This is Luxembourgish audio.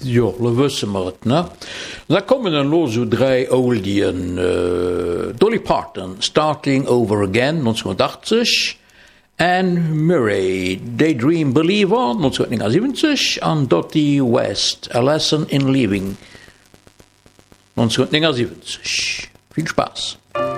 Ja, lo wësse mat, ne? Da kommen dann los so 3 Oldien, Dolly Parton, Starting Over Again, 1980, Anne Murray, Daydream Believer, 1979, an Dottie West, A Lesson in Living, 1979. Viel Spaß.